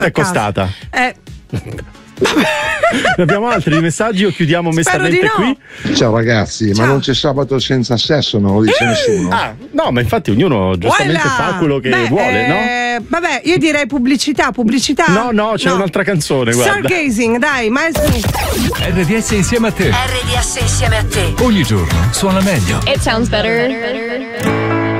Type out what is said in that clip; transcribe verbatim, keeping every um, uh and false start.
È costata. Eh. Abbiamo altri messaggi o chiudiamo mestamente no. qui? Ciao ragazzi, Ciao. ma non c'è sabato senza sesso, non lo dice nessuno. Ah, no, ma infatti ognuno giustamente Voilà. fa quello che Beh, vuole, no? eh, vabbè, io direi pubblicità, pubblicità. No, no, c'è un'altra canzone, guarda. Stargazing, dai, Miles Smith. R D S insieme a te. R D S insieme a te. Ogni giorno suona meglio. It sounds better.